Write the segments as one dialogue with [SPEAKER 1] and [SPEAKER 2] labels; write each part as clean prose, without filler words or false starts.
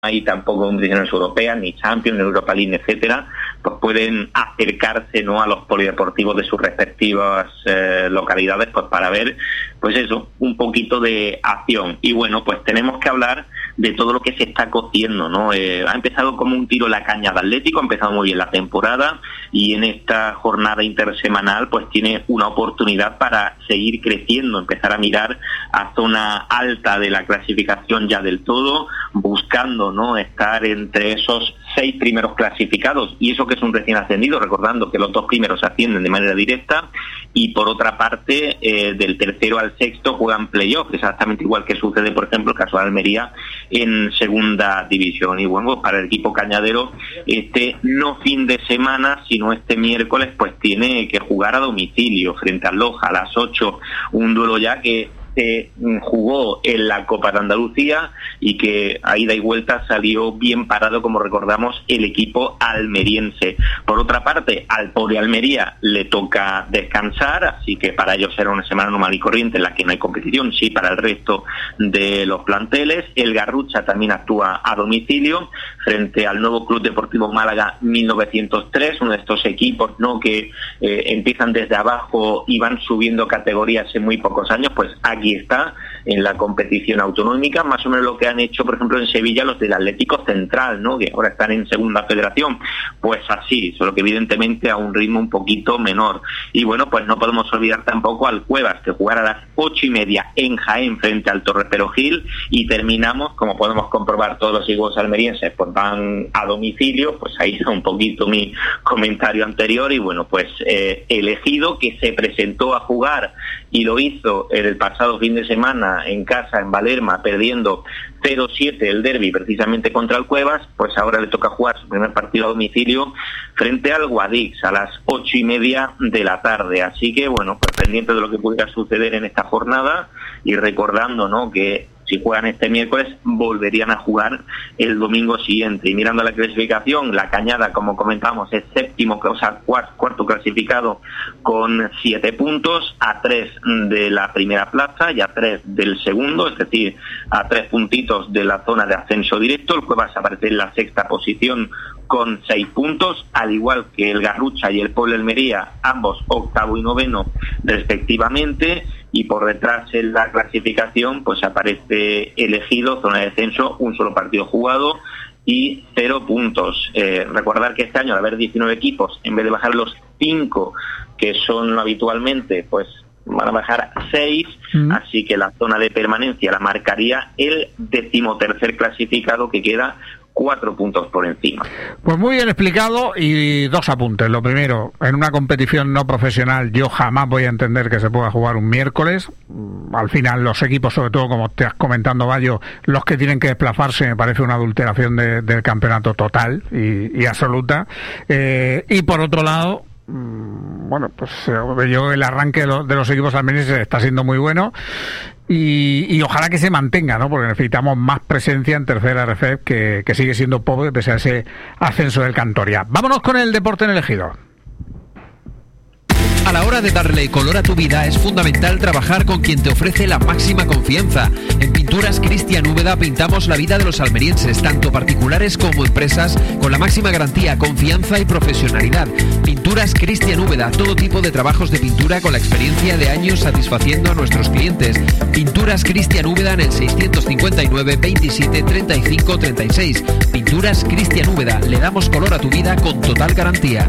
[SPEAKER 1] hay tampoco competiciones europeas, ni Champions, ni Europa League, etcétera, pues pueden acercarse, ¿no?, a los polideportivos de sus respectivas localidades, pues para ver, pues eso, un poquito de acción. Y bueno, pues tenemos que hablar de todo lo que se está cociendo, ¿no? Ha empezado como un tiro la caña de Atlético, ha empezado muy bien la temporada y en esta jornada intersemanal pues tiene una oportunidad para seguir creciendo, empezar a mirar a zona alta de la clasificación ya del todo, buscando, ¿no?, estar entre esos 6 primeros clasificados, y eso que es un recién ascendido, recordando que los 2 primeros ascienden de manera directa, y por otra parte del tercero al sexto juegan playoff, exactamente igual que sucede, por ejemplo, el caso de Almería en segunda división. Y bueno, para el equipo cañadero, no fin de semana, sino este miércoles, pues tiene que jugar a domicilio frente al Loja a las 8, un duelo ya que se jugó en la Copa de Andalucía y que a ida y vuelta salió bien parado, como recordamos, el equipo almeriense. Por otra parte, al pobre Almería le toca descansar, así que para ellos será una semana normal y corriente en la que no hay competición, sí para el resto de los planteles. El Garrucha también actúa a domicilio frente al nuevo Club Deportivo Málaga 1903, uno de estos equipos, ¿no?, que empiezan desde abajo y van subiendo categorías en muy pocos años. Pues aquí está en la competición autonómica, más o menos lo que han hecho, por ejemplo, en Sevilla los del Atlético Central, ¿no?, que ahora están en segunda federación, pues así, solo que evidentemente a un ritmo un poquito menor. Y bueno, pues no podemos olvidar tampoco al Cuevas, que jugará a las 8:30 en Jaén frente al Torre Gil, y terminamos, como podemos comprobar todos los equipos almerienses, pues van a domicilio, pues ahí está un poquito mi comentario anterior. Y bueno, pues el Ejido, que se presentó a jugar y lo hizo el pasado fin de semana en casa, en Valerma, perdiendo 0-7 el derbi precisamente contra el Cuevas, pues ahora le toca jugar su primer partido a domicilio frente al Guadix a las 8:30 de la tarde. Así que bueno, pues pendiente de lo que pudiera suceder en esta jornada, y recordando, ¿no?, que si juegan este miércoles volverían a jugar el domingo siguiente. Y mirando la clasificación, la Cañada, como comentamos, es séptimo, o sea, cuarto clasificado con 7 puntos, a 3 de la primera plaza y a 3 del segundo, es decir, a 3 puntitos de la zona de ascenso directo. El Cuevas aparece en la sexta posición con 6 puntos, al igual que el Garrucha y el Puebla Almería, ambos octavo y noveno respectivamente. Y por detrás en la clasificación pues aparece el Ejido, zona de descenso, un solo partido jugado y 0 puntos. Recordar que este año, al haber 19 equipos, en vez de bajar los 5 que son habitualmente, pues van a bajar 6, así que la zona de permanencia la marcaría el 13º clasificado, que queda 4 puntos por encima.
[SPEAKER 2] Pues muy bien explicado, y 2 apuntes. Lo primero, en una competición no profesional yo jamás voy a entender que se pueda jugar un miércoles. Al final los equipos, sobre todo como te has comentado, Bayo, los que tienen que desplazarse, me parece una adulteración del campeonato total y absoluta. Y por otro lado, bueno, pues yo el arranque de los equipos almerienses está siendo muy bueno, y ojalá que se mantenga, ¿no?, porque necesitamos más presencia en tercera RFEF, que sigue siendo pobre pese a ese ascenso del Cantoria. Vámonos con el deporte en el Ejido.
[SPEAKER 3] A la hora de darle color a tu vida es fundamental trabajar con quien te ofrece la máxima confianza. En Pinturas Cristian Úbeda pintamos la vida de los almerienses, tanto particulares como empresas, con la máxima garantía, confianza y profesionalidad. Pinturas Cristian Úbeda, todo tipo de trabajos de pintura con la experiencia de años satisfaciendo a nuestros clientes. Pinturas Cristian Úbeda en el 659 27 35 36. Pinturas Cristian Úbeda, le damos color a tu vida con total garantía.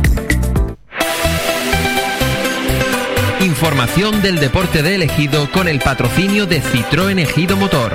[SPEAKER 3] Información del deporte de Ejido con el patrocinio de Citroën Ejido Motor.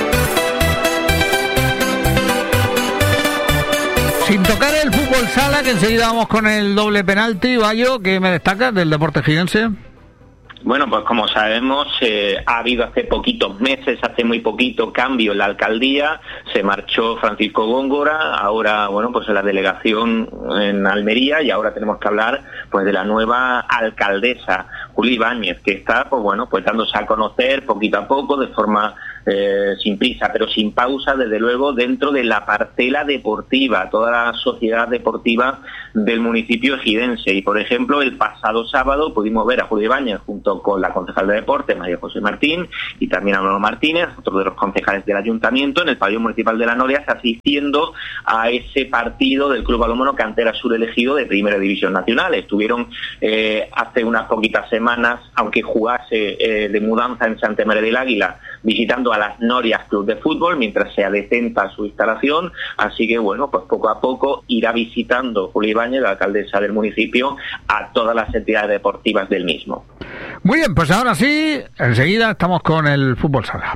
[SPEAKER 2] Sin tocar el fútbol sala, que enseguida vamos con el doble penalti. Bayo, ¿qué me destacas del deporte ejidense?
[SPEAKER 1] Bueno, pues como sabemos, ha habido hace poquitos meses, hace muy poquito, cambio en la alcaldía, se marchó Francisco Góngora, ahora, bueno, pues en la delegación en Almería, y ahora tenemos que hablar pues de la nueva alcaldesa, Juli Ibáñez, que está, pues bueno, pues dándose a conocer poquito a poco, de forma sin prisa, pero sin pausa, desde luego, dentro de la parcela deportiva, toda la sociedad deportiva del municipio ejidense. Y, por ejemplo, el pasado sábado pudimos ver a Julio Ibáñez junto con la concejal de Deportes, María José Martín, y también a Manolo Martínez, otro de los concejales del ayuntamiento, en el pabellón municipal de La Noria, asistiendo a ese partido del Club Balonmano Cantera Sur Elegido de Primera División Nacional. Estuvieron hace unas poquitas semanas, aunque jugase de mudanza en Santa María del Águila, visitando a Las Norias Club de Fútbol mientras se adecenta su instalación, así que bueno, pues poco a poco irá visitando Julia Ibáñez, la alcaldesa del municipio, a todas las entidades deportivas del mismo.
[SPEAKER 2] Muy bien, pues ahora sí, enseguida estamos con el fútbol sala.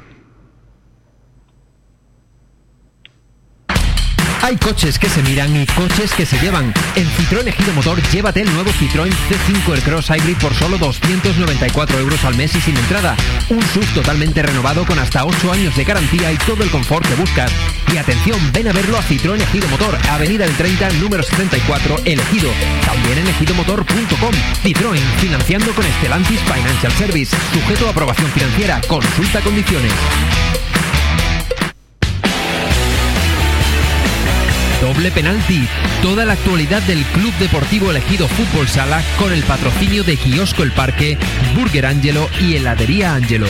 [SPEAKER 3] Hay coches que se miran y coches que se llevan. En Citroën Ejido Motor, llévate el nuevo Citroën C5 Aircross Hybrid por solo 294 € al mes y sin entrada. Un SUV totalmente renovado con hasta 8 años de garantía y todo el confort que buscas. Y atención, ven a verlo a Citroën Ejido Motor, Avenida del 30, número 74, El Ejido. También en ejidomotor.com. Citroën, financiando con Stellantis Financial Service. Sujeto a aprobación financiera. Consulta condiciones. Doble penalti. Toda la actualidad del Club Deportivo Elegido Fútbol Sala con el patrocinio de Kiosco El Parque, Burger Ángelo y Heladería Ángelo.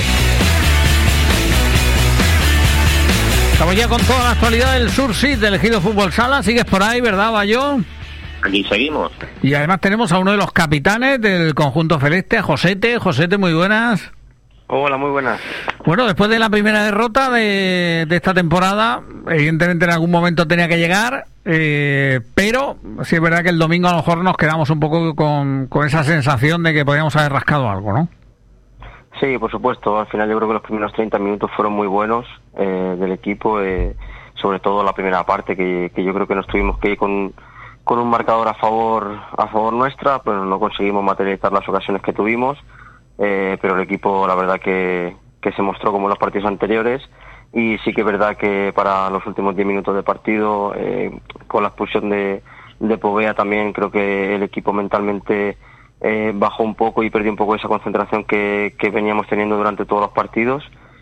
[SPEAKER 2] Estamos ya con toda la actualidad del Sur-Sit del Elegido Fútbol Sala. Sigues por ahí, ¿verdad, Bayo?
[SPEAKER 1] Aquí seguimos.
[SPEAKER 2] Y además tenemos a uno de los capitanes del conjunto celeste, a Josete. Josete, muy buenas.
[SPEAKER 4] Hola, muy buenas.
[SPEAKER 2] Bueno, después de la primera derrota de esta temporada, evidentemente en algún momento tenía que llegar, pero sí es verdad que el domingo a lo mejor nos quedamos un poco con esa sensación de que podíamos haber rascado algo, ¿no?
[SPEAKER 4] Sí, por supuesto. Al final yo creo que los primeros 30 minutos fueron muy buenos del equipo, sobre todo la primera parte, que yo creo que nos tuvimos que ir con un marcador a favor nuestra, pero no conseguimos materializar las ocasiones que tuvimos. Pero el equipo, la verdad que se mostró como en los partidos anteriores, y sí que es verdad que para los últimos 10 minutos de partido, con la expulsión de Povea también, creo que el equipo mentalmente bajó un poco y perdió un poco esa concentración que veníamos teniendo durante todos los partidos,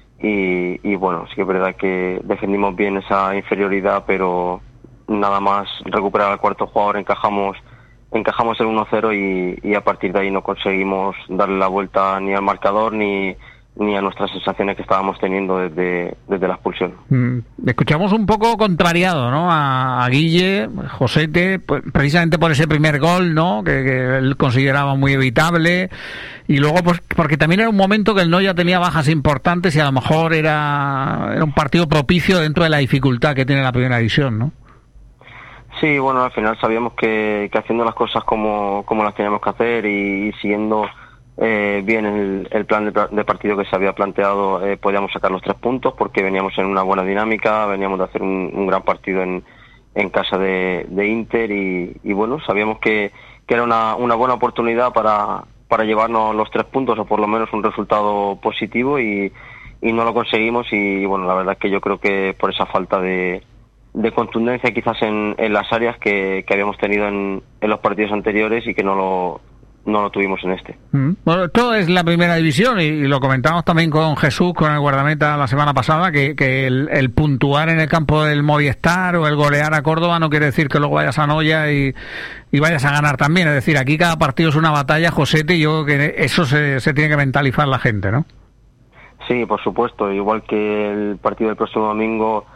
[SPEAKER 4] y bueno, sí que es verdad que defendimos bien esa inferioridad, pero nada más recuperar al cuarto jugador encajamos el 1-0 y a partir de ahí no conseguimos darle la vuelta ni al marcador ni a nuestras sensaciones que estábamos teniendo desde la expulsión.
[SPEAKER 2] Escuchamos un poco contrariado, ¿no? A Guille, Josete, pues, precisamente por ese primer gol, ¿no? Que él consideraba muy evitable, y luego pues porque también era un momento que el Noia tenía bajas importantes y a lo mejor era un partido propicio dentro de la dificultad que tiene la primera división, ¿no?
[SPEAKER 4] Sí, bueno, al final sabíamos que haciendo las cosas como las teníamos que hacer y siguiendo bien el plan de partido que se había planteado, podíamos sacar los 3 puntos porque veníamos en una buena dinámica, veníamos de hacer un gran partido en casa de Inter y bueno, sabíamos que era una buena oportunidad para llevarnos los 3 puntos o por lo menos un resultado positivo y no lo conseguimos y bueno, la verdad es que yo creo que por esa falta de contundencia quizás en las áreas que habíamos tenido en los partidos anteriores y que no lo tuvimos en este.
[SPEAKER 2] Bueno, esto es la primera división y lo comentamos también con Jesús, con el guardameta la semana pasada, que el puntuar en el campo del Movistar o el golear a Córdoba no quiere decir que luego vayas a Noia y vayas a ganar también. Es decir, aquí cada partido es una batalla, Josete, y yo creo que eso se tiene que mentalizar la gente, ¿no?
[SPEAKER 4] Sí, por supuesto. Igual que el partido del próximo domingo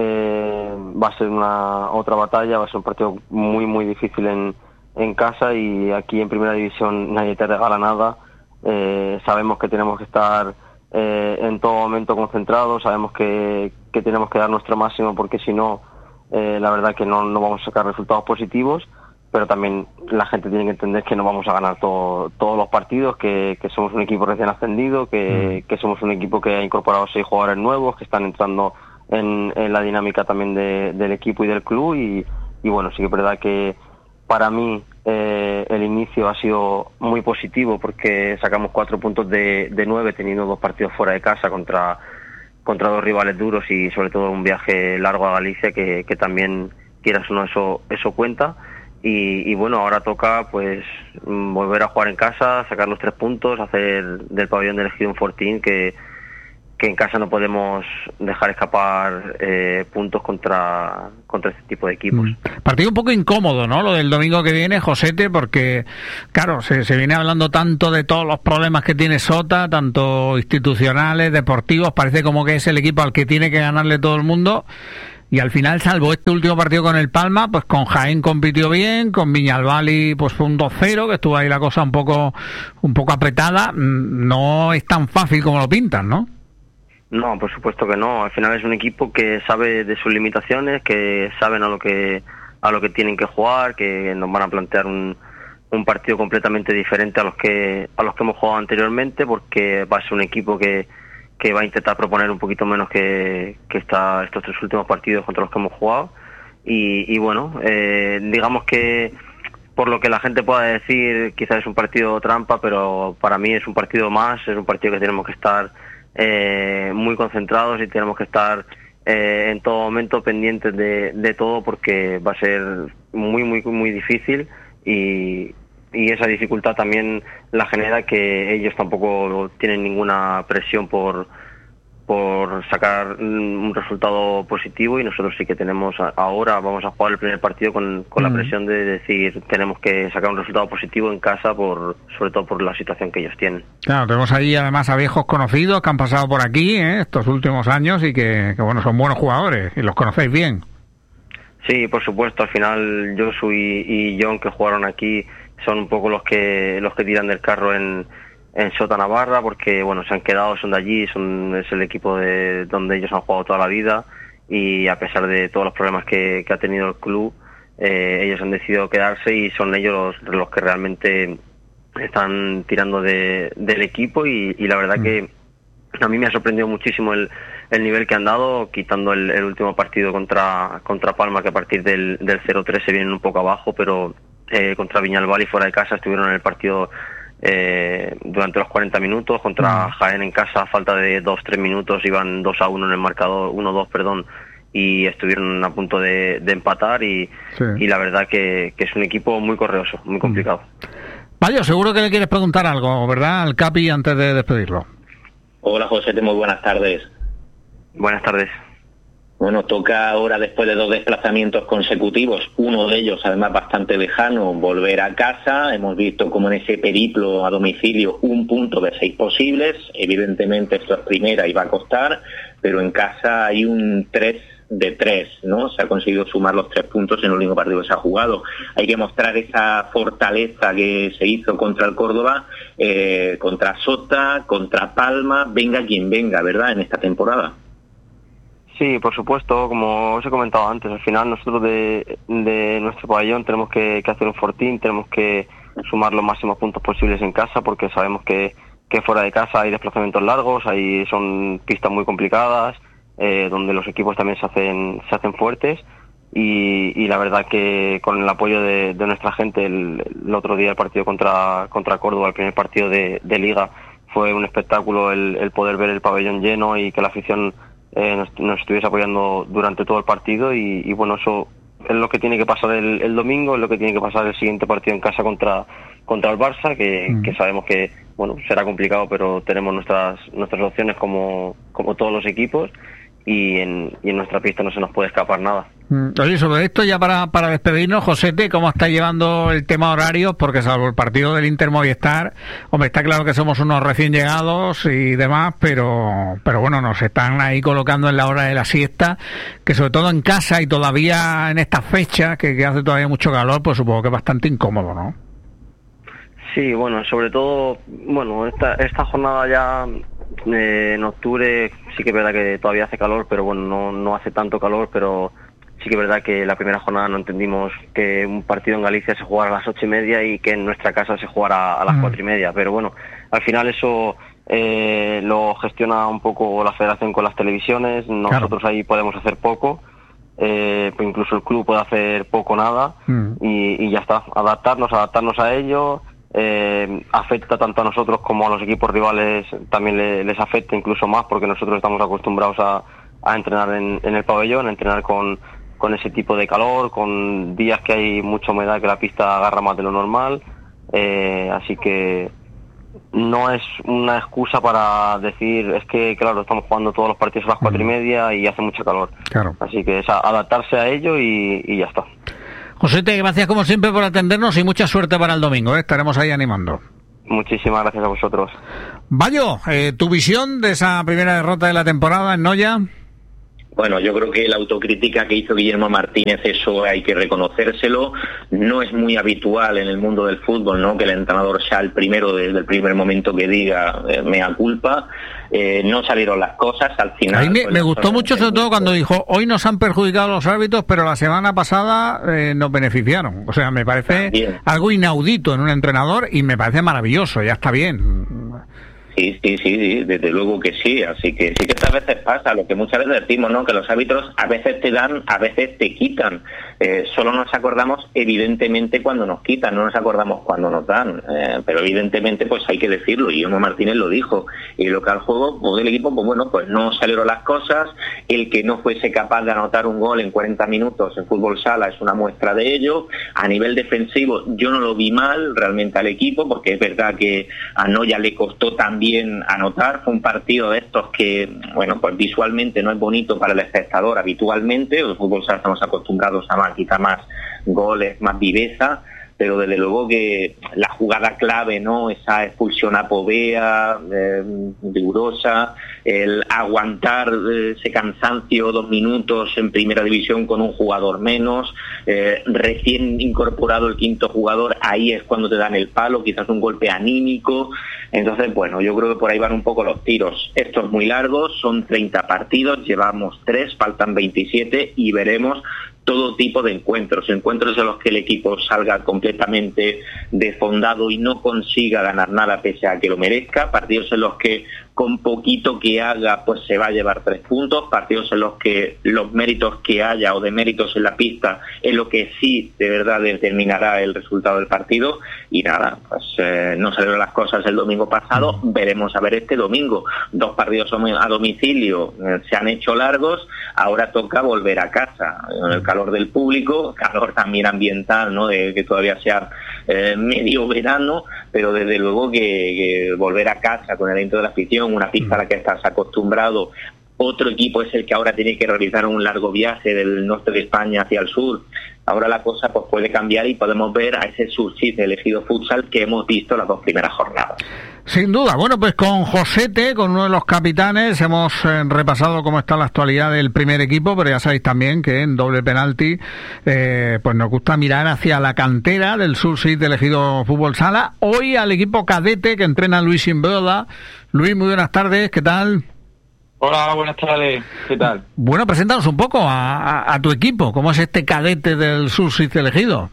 [SPEAKER 4] va a ser otra batalla, va a ser un partido muy muy difícil en casa y aquí en primera división nadie te regala nada. Sabemos que tenemos que estar en todo momento concentrados, sabemos que tenemos que dar nuestro máximo porque si no, la verdad que no vamos a sacar resultados positivos, pero también la gente tiene que entender que no vamos a ganar todos los partidos, que somos un equipo recién ascendido, que somos un equipo que ha incorporado 6 jugadores nuevos que están entrando en la dinámica también del equipo y del club y bueno, sí que es verdad que para mí el inicio ha sido muy positivo porque sacamos 4 puntos de 9 teniendo 2 partidos fuera de casa contra 2 rivales duros y sobre todo un viaje largo a Galicia que también quieras o no eso cuenta y bueno, ahora toca pues volver a jugar en casa, sacar los 3 puntos, hacer del pabellón del Ejido un fortín que en casa no podemos dejar escapar puntos contra este tipo de equipos.
[SPEAKER 2] Partido un poco incómodo, ¿no? Lo del domingo que viene, Josete, porque, claro, se viene hablando tanto de todos los problemas que tiene Sota, tanto institucionales, deportivos, parece como que es el equipo al que tiene que ganarle todo el mundo. Y al final, salvo este último partido con el Palma, pues con Jaén compitió bien, con Viñalbali pues fue un 2-0, que estuvo ahí la cosa un poco apretada. No es tan fácil como lo pintan, ¿no?
[SPEAKER 4] No, por supuesto que no. Al final es un equipo que sabe de sus limitaciones, que saben a lo que tienen que jugar, que nos van a plantear un partido completamente diferente a los que hemos jugado anteriormente, porque va a ser un equipo que va a intentar proponer un poquito menos que estos 3 últimos partidos contra los que hemos jugado. Y bueno, digamos que por lo que la gente pueda decir, quizás es un partido trampa, pero para mí es un partido más, es un partido que tenemos que estar muy concentrados y tenemos que estar en todo momento pendientes de todo, porque va a ser muy muy muy difícil, y esa dificultad también la genera que ellos tampoco tienen ninguna presión por sacar un resultado positivo, y nosotros sí que tenemos. Ahora vamos a jugar el primer partido con la presión de decir tenemos que sacar un resultado positivo en casa, sobre todo por la situación que ellos tienen.
[SPEAKER 2] Claro, tenemos ahí además a viejos conocidos que han pasado por aquí estos últimos años y que bueno, son buenos jugadores y los conocéis bien.
[SPEAKER 4] Sí, por supuesto. Al final Josu y John, que jugaron aquí, son un poco los que tiran del carro en Sota Navarra, porque bueno, se han quedado, son de allí, es el equipo de donde ellos han jugado toda la vida, y a pesar de todos los problemas que ha tenido el club, ellos han decidido quedarse, y son ellos los que realmente están tirando del equipo, y la verdad que a mí me ha sorprendido muchísimo el nivel que han dado, quitando el último partido contra Palma, que a partir del 0-3 se vienen un poco abajo, pero contra Viñalbali fuera de casa estuvieron en el partido durante los 40 minutos, contra Jaén en casa a falta de 2-3 minutos iban 2-1 en el marcador, 1-2 perdón, y estuvieron a punto de empatar, y la verdad que es un equipo muy correoso, muy complicado.
[SPEAKER 2] Mayo, seguro que le quieres preguntar algo, ¿verdad?, al Capi, antes de despedirlo.
[SPEAKER 1] Hola, José, muy buenas tardes.
[SPEAKER 4] Buenas tardes.
[SPEAKER 1] Bueno, toca ahora, después de 2 desplazamientos consecutivos, uno de ellos además bastante lejano, volver a casa. Hemos visto como en ese periplo a domicilio 1 punto de 6 posibles. Evidentemente esto es primera y va a costar, pero en casa hay un 3 de 3, ¿no? Se ha conseguido sumar los 3 puntos en el único partido que se ha jugado. Hay que mostrar esa fortaleza que se hizo contra el Córdoba, contra Sota, contra Palma, venga quien venga, ¿verdad?, en esta temporada.
[SPEAKER 4] Sí, por supuesto, como os he comentado antes, al final nosotros de nuestro pabellón tenemos que hacer un fortín, tenemos que sumar los máximos puntos posibles en casa, porque sabemos que fuera de casa hay desplazamientos largos, son pistas muy complicadas, donde los equipos también se hacen fuertes, y la verdad que con el apoyo de nuestra gente, el otro día el partido contra Córdoba, el primer partido de Liga, fue un espectáculo el poder ver el pabellón lleno y que la afición nos estuviese apoyando durante todo el partido, y bueno, eso es lo que tiene que pasar el domingo, es lo que tiene que pasar el siguiente partido en casa contra el Barça, que sabemos que bueno, será complicado, pero tenemos nuestras opciones como todos los equipos, y en nuestra pista no se nos puede escapar nada.
[SPEAKER 2] Oye, sobre esto ya para despedirnos, Josete, ¿cómo está llevando el tema horarios? Porque salvo el partido del Inter Movistar, hombre, está claro que somos unos recién llegados y demás, pero bueno, nos están ahí colocando en la hora de la siesta, que sobre todo en casa y todavía en estas fechas que hace todavía mucho calor, pues supongo que es bastante incómodo, ¿no?
[SPEAKER 4] Sí, bueno, sobre todo, bueno, esta jornada ya en octubre sí que es verdad que todavía hace calor, pero bueno, no hace tanto calor, pero sí que es verdad que la primera jornada no entendimos que un partido en Galicia se jugara a las 8:30 y que en nuestra casa se jugara a las 4:30, pero bueno, al final eso lo gestiona un poco la federación con las televisiones, nosotros ahí podemos hacer poco, pues incluso el club puede hacer poco o nada, y ya está, adaptarnos a ello. Afecta tanto a nosotros como a los equipos rivales, también les afecta incluso más, porque nosotros estamos acostumbrados a entrenar en el pabellón, a entrenar con ese tipo de calor, con días que hay mucha humedad, que la pista agarra más de lo normal, así que no es una excusa para decir, es que claro, estamos jugando todos los partidos a las 4:30 y hace mucha calor.
[SPEAKER 2] Claro.
[SPEAKER 4] Así que es adaptarse a ello y ya está.
[SPEAKER 2] Josete, gracias como siempre por atendernos y mucha suerte para el domingo, ¿eh? Estaremos ahí animando.
[SPEAKER 4] Muchísimas gracias a vosotros.
[SPEAKER 2] Bayo, tu visión de esa primera derrota de la temporada en Noya.
[SPEAKER 1] Bueno, yo creo que la autocrítica que hizo Guillermo Martínez, eso hay que reconocérselo. No es muy habitual en el mundo del fútbol, ¿no?, que el entrenador sea el primero desde el primer momento que diga mea culpa. No salieron las cosas al final.
[SPEAKER 2] A mí me gustó mucho, sobre todo cuando dijo, hoy nos han perjudicado los árbitros, pero la semana pasada nos beneficiaron. O sea, me parece algo inaudito en un entrenador y me parece maravilloso, ya está bien.
[SPEAKER 1] Sí, desde luego que sí, así que sí que estas veces pasa, lo que muchas veces decimos, ¿no?, que los árbitros a veces te dan, a veces te quitan, solo nos acordamos evidentemente cuando nos quitan, no nos acordamos cuando nos dan, pero evidentemente pues hay que decirlo, y Guillermo Martínez lo dijo, y lo que al juego pues, del equipo, pues bueno, pues no salieron las cosas, el que no fuese capaz de anotar un gol en 40 minutos en fútbol sala es una muestra de ello. A nivel defensivo yo no lo vi mal realmente al equipo, porque es verdad que a Noya le costó también anotar. Fue un partido de estos que, bueno, pues visualmente no es bonito para el espectador habitualmente. El fútbol sala estamos acostumbrados a quizá más goles, más viveza, pero desde luego que la jugada clave, ¿no?, esa expulsión a Povea, rigurosa, el aguantar ese cansancio 2 minutos en primera división con un jugador menos, recién incorporado el quinto jugador, ahí es cuando te dan el palo, quizás un golpe anímico. Entonces, bueno, yo creo que por ahí van un poco los tiros. Esto es muy largo, son 30 partidos, llevamos 3, faltan 27 y veremos todo tipo de encuentros en los que el equipo salga completamente desfondado y no consiga ganar nada pese a que lo merezca, partidos en los que con poquito que haga pues se va a llevar 3 puntos, partidos en los que los méritos que haya o deméritos en la pista es lo que sí de verdad determinará el resultado del partido. Y nada, pues no salieron las cosas el domingo pasado, veremos a ver este domingo. 2 partidos a domicilio se han hecho largos, ahora toca volver a casa, en el calor del público, calor también ambiental, ¿no?, de que todavía sea medio verano, pero desde luego que volver a casa con el aliento de la afición, una pista a la que estás acostumbrado. Otro equipo es el que ahora tiene que realizar un largo viaje del norte de España hacia el sur. Ahora la cosa pues puede cambiar y podemos ver a ese Surseed elegido futsal que hemos visto las 2 primeras jornadas.
[SPEAKER 2] Sin duda. Bueno, pues con Josete, con uno de los capitanes, hemos repasado cómo está la actualidad del primer equipo, pero ya sabéis también que en Doble Penalti pues nos gusta mirar hacia la cantera del Surseed elegido fútbol sala. Hoy al equipo cadete que entrena Luis Imbroda. Luis, muy buenas tardes, ¿qué tal?
[SPEAKER 5] Hola, buenas tardes, ¿qué tal?
[SPEAKER 2] Bueno, preséntanos un poco a tu equipo, ¿cómo es este cadete del Surseed elegido?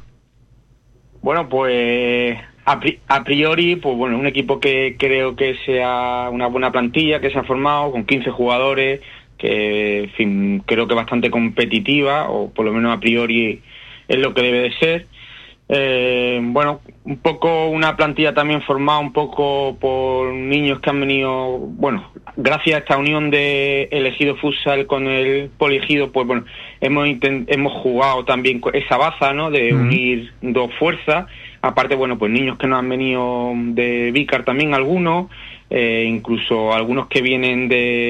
[SPEAKER 5] Bueno, pues a priori, pues bueno, un equipo que creo que sea una buena plantilla, que se ha formado con 15 jugadores, que en fin, creo que bastante competitiva, o por lo menos a priori es lo que debe de ser. Bueno, un poco una plantilla también formada un poco por niños que han venido, bueno, gracias a esta unión de elegido futsal con el poliegido, pues bueno, hemos jugado también esa baza, ¿no?, de unir 2 fuerzas. Aparte, bueno, pues niños que nos han venido de Vícar también algunos, incluso algunos que vienen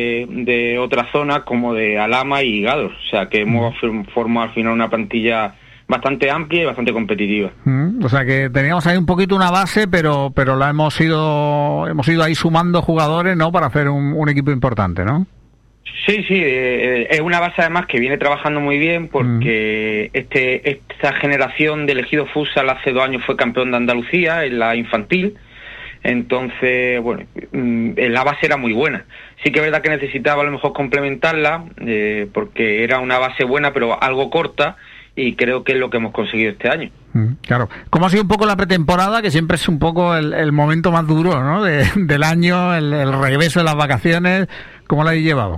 [SPEAKER 5] de otra zona como de Alhama y Gados. O sea que hemos formado al final una plantilla bastante amplia y bastante competitiva.
[SPEAKER 2] O sea que teníamos ahí un poquito una base, pero la hemos ido ahí sumando jugadores, ¿no?, para hacer un equipo importante, ¿no?
[SPEAKER 5] Sí, es una base además que viene trabajando muy bien porque esta generación de elegido futsal hace 2 años fue campeón de Andalucía en la infantil. Entonces, bueno, la base era muy buena. Sí que es verdad que necesitaba a lo mejor complementarla porque era una base buena pero algo corta, y creo que es lo que hemos conseguido este año.
[SPEAKER 2] Claro. ¿Cómo ha sido un poco la pretemporada, que siempre es un poco el momento más duro, ¿no?, del año, el regreso de las vacaciones? ¿Cómo la habéis llevado?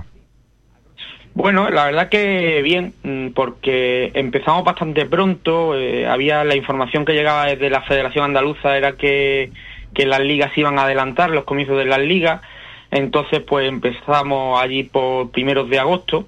[SPEAKER 5] Bueno, la verdad que bien, porque empezamos bastante pronto. Había la información que llegaba desde la Federación Andaluza era que las ligas iban a adelantar, los comienzos de las ligas. Entonces pues empezamos allí por primeros de agosto,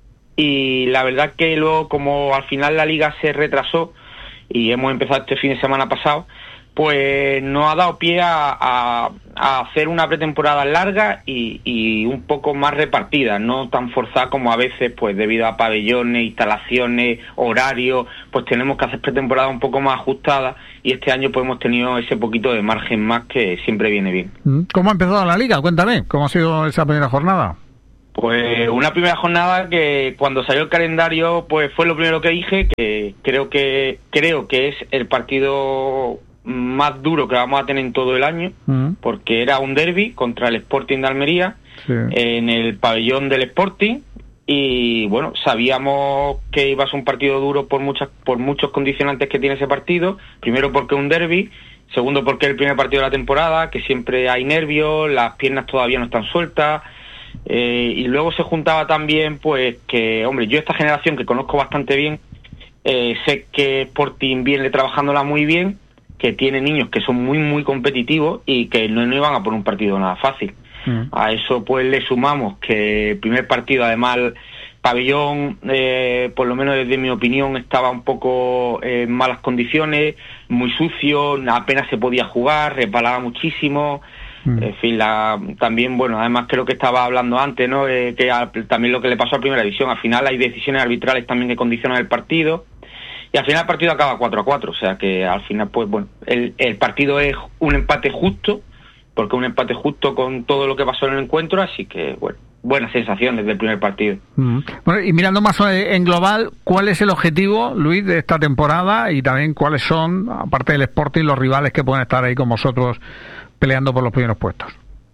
[SPEAKER 5] y la verdad que luego, como al final la liga se retrasó y hemos empezado este fin de semana pasado, pues nos ha dado pie a hacer una pretemporada larga y un poco más repartida, no tan forzada como a veces, pues debido a pabellones, instalaciones, horarios, pues tenemos que hacer pretemporada un poco más ajustada, y este año pues hemos tenido ese poquito de margen más que siempre viene bien.
[SPEAKER 2] ¿Cómo ha empezado la liga? Cuéntame, ¿cómo ha sido esa primera jornada?
[SPEAKER 5] Pues una primera jornada que cuando salió el calendario pues fue lo primero que dije, que creo que es el partido más duro que vamos a tener en todo el año, porque era un derbi contra el Sporting de Almería, en el pabellón del Sporting, y bueno, sabíamos que iba a ser un partido duro por muchos condicionantes que tiene ese partido. Primero porque es un derbi, segundo porque es el primer partido de la temporada, que siempre hay nervios, las piernas todavía no están sueltas, y luego se juntaba también pues que, hombre, yo esta generación que conozco bastante bien, sé que Sporting viene trabajándola muy bien, que tiene niños que son muy muy competitivos y que no iban a poner un partido nada fácil. A eso pues le sumamos que el primer partido, además el pabellón, por lo menos desde mi opinión, estaba un poco en malas condiciones, muy sucio, apenas se podía jugar, resbalaba muchísimo. En fin, también, bueno, además creo que estaba hablando antes, ¿no? Que también lo que le pasó a Primera División, al final hay decisiones arbitrales también que condicionan el partido. Y al final el partido acaba 4-4, o sea que al final, pues bueno, el partido es un empate justo, porque un empate justo con todo lo que pasó en el encuentro, así que, bueno, buena sensación desde el primer partido.
[SPEAKER 2] Bueno, y mirando más en global, ¿cuál es el objetivo, Luis, de esta temporada? Y también cuáles son, aparte del Sporting, los rivales que pueden estar ahí con vosotros peleando por los primeros puestos.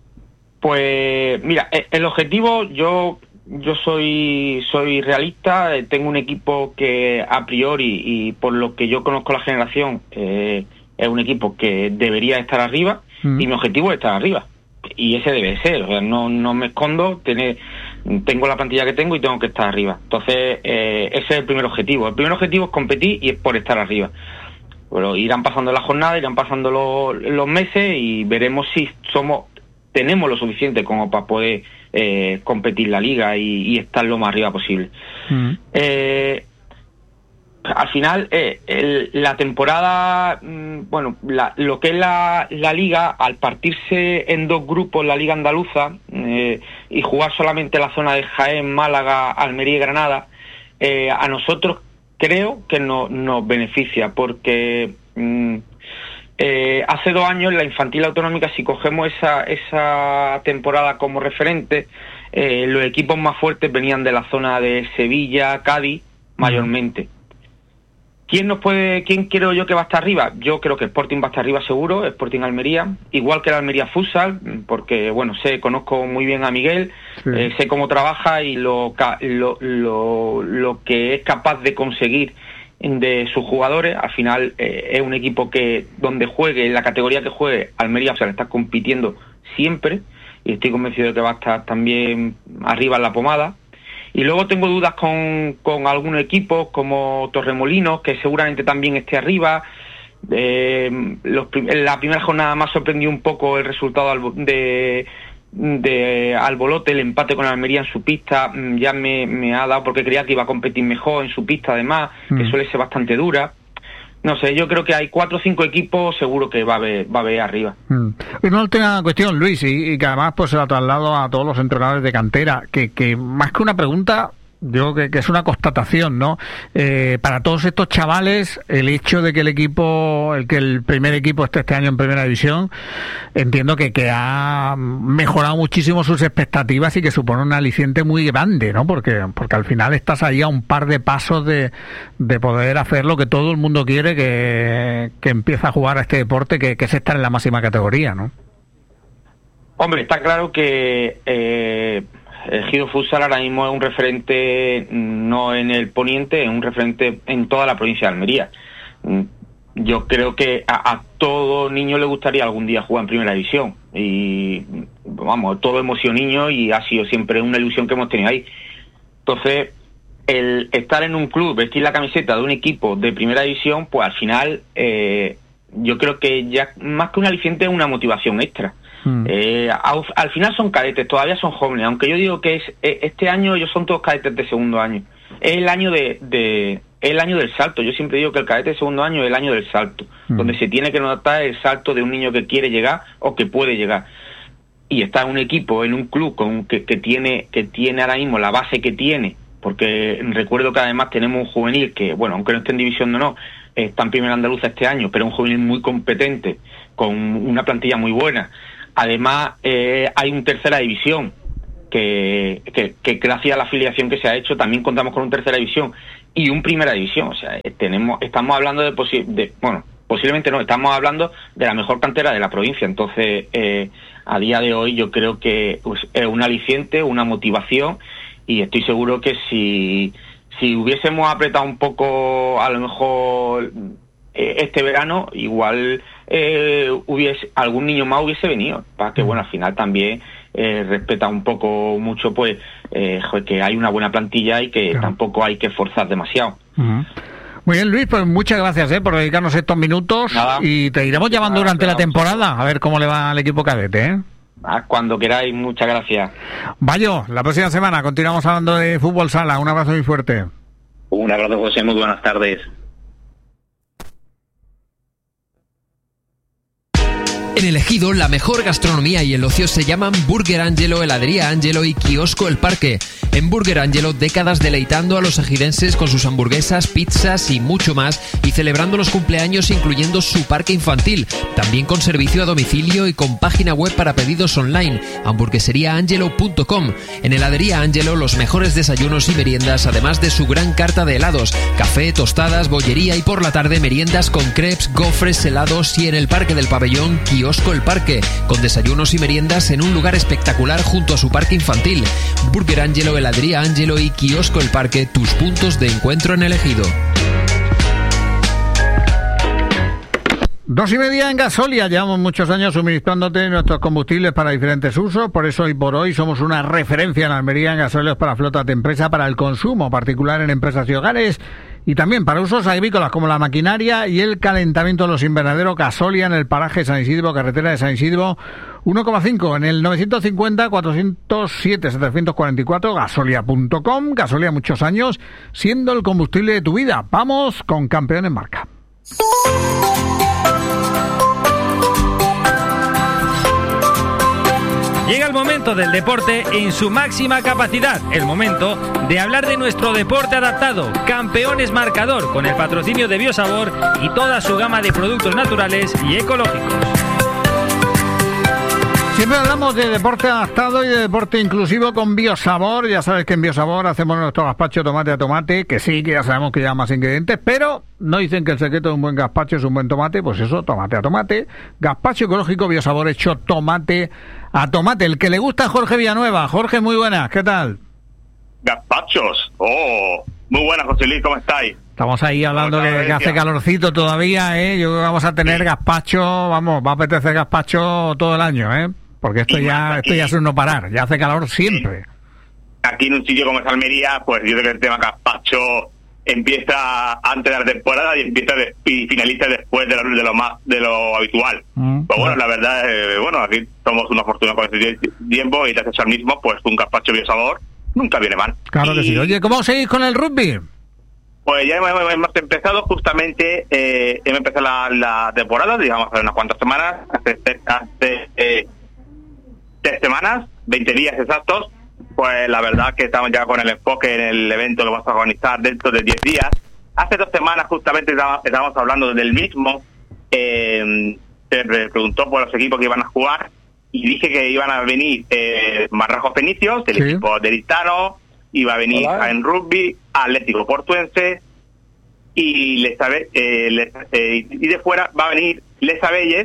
[SPEAKER 5] Pues mira, el objetivo, yo soy realista, tengo un equipo que a priori, y por lo que yo conozco la generación, es un equipo que debería estar arriba, y mi objetivo es estar arriba, y ese debe ser, o sea, no me escondo, tengo la plantilla que tengo y tengo que estar arriba. Entonces ese es el primer objetivo. El primer objetivo es competir y es por estar arriba. Bueno, irán pasando las jornadas, irán pasando los meses y veremos si tenemos lo suficiente como para poder competir la liga y estar lo más arriba posible. Al final, la temporada, bueno, lo que es la liga, al partirse en dos grupos, la liga andaluza, y jugar solamente la zona de Jaén, Málaga, Almería y Granada, a nosotros creo que nos beneficia, porque hace 2 años la infantil autonómica, si cogemos esa temporada como referente, los equipos más fuertes venían de la zona de Sevilla, Cádiz, mayormente. ¿Quién creo yo que va a estar arriba? Yo creo que Sporting va a estar arriba seguro, Sporting Almería, igual que el Almería Futsal, porque bueno, conozco muy bien a Miguel, sé cómo trabaja y lo que es capaz de conseguir de sus jugadores. Al final es un equipo que donde juegue, en la categoría que juegue, Almería está compitiendo siempre, y estoy convencido de que va a estar también arriba en la pomada. Y luego tengo dudas con algunos equipos como Torremolinos, que seguramente también esté arriba. La primera jornada me ha sorprendido un poco el resultado de Albolote, el empate con Almería en su pista, ya me ha dado, porque creía que iba a competir mejor en su pista, además, que suele ser bastante dura. No sé, yo creo que hay 4 o 5 equipos seguro que va a haber arriba.
[SPEAKER 2] Una última cuestión, Luis, y que además pues se la traslado a todos los entrenadores de cantera, que más que una pregunta, yo que es una constatación, ¿no? Para todos estos chavales, el hecho de que el primer equipo esté este año en Primera División, entiendo que ha mejorado muchísimo sus expectativas y que supone un aliciente muy grande, ¿no? Porque al final estás ahí a un par de pasos de poder hacer lo que todo el mundo quiere, que empieza a jugar a este deporte, que es estar en la máxima categoría, ¿no?
[SPEAKER 5] Hombre, está claro que el Ejido Futsal ahora mismo es un referente no en el poniente, es un referente en toda la provincia de Almería. Yo creo que a todo niño le gustaría algún día jugar en Primera División, y vamos, todo hemos sido niños y ha sido siempre una ilusión que hemos tenido ahí. Entonces, el estar en un club, vestir la camiseta de un equipo de Primera División, pues al final yo creo que ya más que un aliciente es una motivación extra. Al final son cadetes, todavía son jóvenes, aunque yo digo que este año ellos son todos cadetes de segundo año. Es el año de es el año del salto. Yo siempre digo que el cadete de segundo año es el año del salto, donde se tiene que notar el salto de un niño que quiere llegar o que puede llegar. Y está en un equipo, en un club que tiene ahora mismo la base que tiene, porque recuerdo que además tenemos un juvenil que, bueno, aunque no esté en división no, está en primera andaluza este año, pero un juvenil muy competente, con una plantilla muy buena. Además, hay un tercera división, que gracias a la afiliación que se ha hecho, también contamos con un tercera división y un primera división. O sea, estamos hablando posiblemente no, estamos hablando de la mejor cantera de la provincia. Entonces, a día de hoy yo creo que es un aliciente, una motivación, y estoy seguro que si hubiésemos apretado un poco, a lo mejor este verano, igual algún niño más hubiese venido, para que, bueno, al final también respeta un poco mucho, pues, que hay una buena plantilla y que tampoco hay que forzar demasiado.
[SPEAKER 2] Muy bien, Luis, pues muchas gracias por dedicarnos estos minutos.
[SPEAKER 5] Nada.
[SPEAKER 2] Y te iremos llamando durante la temporada a ver cómo le va al equipo cadete,
[SPEAKER 5] Cuando queráis, muchas gracias.
[SPEAKER 2] Bayo, la próxima semana continuamos hablando de fútbol sala. Un abrazo muy fuerte.
[SPEAKER 1] Un abrazo, José, muy buenas tardes.
[SPEAKER 3] En el Ejido, la mejor gastronomía y el ocio se llaman Burger Angelo, Heladería Angelo y Kiosco El Parque. En Burger Angelo, décadas deleitando a los ejidenses con sus hamburguesas, pizzas y mucho más, y celebrando los cumpleaños incluyendo su parque infantil, también con servicio a domicilio y con página web para pedidos online, hamburgueseriaangelo.com. En Heladería Angelo, los mejores desayunos y meriendas, además de su gran carta de helados, café, tostadas, bollería y por la tarde meriendas con crepes, gofres, helados, y en el Parque del Pabellón, Kiosco El Parque, con desayunos y meriendas en un lugar espectacular junto a su parque infantil. Burger Angelo, Heladería Angelo y Kiosco El Parque, tus puntos de encuentro en el Ejido.
[SPEAKER 2] 2:30 en Gasolia. Llevamos muchos años suministrándote nuestros combustibles para diferentes usos, por eso hoy por hoy somos una referencia en Almería en gasóleos para flotas de empresa, para el consumo particular en empresas y hogares, y también para usos agrícolas como la maquinaria y el calentamiento de los invernaderos. Gasolia en el paraje San Isidro, carretera de San Isidro, 1,5 en el 950-407-744, gasolia.com. Gasolia, muchos años siendo el combustible de tu vida. Vamos con Campeón en Marca.
[SPEAKER 6] Llega el momento del deporte en su máxima capacidad, el momento de hablar de nuestro deporte adaptado, Campeones Marcador, con el patrocinio de Biosabor y toda su gama de productos naturales y ecológicos.
[SPEAKER 2] Siempre hablamos de deporte adaptado y de deporte inclusivo con Biosabor. Ya sabes que en Biosabor hacemos nuestro gazpacho tomate a tomate, que sí, que ya sabemos que lleva más ingredientes, pero no dicen que el secreto de un buen gazpacho es un buen tomate. Pues eso, tomate a tomate, gazpacho ecológico Biosabor hecho tomate a tomate. El que le gusta a Jorge Villanueva. Jorge, muy buenas, ¿qué tal?
[SPEAKER 7] Gazpachos, muy buenas, José Luis, ¿cómo estáis?
[SPEAKER 2] Estamos ahí hablando que hace calorcito todavía, Yo creo que vamos a tener gazpacho, va a apetecer gazpacho todo el año, Porque esto ya es un no parar, ya hace calor siempre.
[SPEAKER 7] Aquí en un sitio como es Almería, pues yo creo que el tema gazpacho empieza antes de la temporada y finaliza después de lo habitual. Pues bueno, la verdad, aquí somos una fortuna con este tiempo y gracias al mismo, pues un gazpacho Biosabor nunca viene mal.
[SPEAKER 2] Que sí. Oye, ¿cómo seguís con el rugby?
[SPEAKER 7] Pues ya hemos empezado justamente, hemos empezado la temporada, digamos, hace unas cuantas semanas, hace 3 semanas, 20 días exactos. Pues la verdad que estamos ya con el enfoque en el evento que vamos a organizar dentro de 10 días. Hace 2 semanas justamente estábamos hablando del mismo, se preguntó por los equipos que iban a jugar y dije que iban a venir Marrajos Fenicios, el equipo de Listano, iba a venir en rugby, Atlético Portuense y y de fuera va a venir Les Abelles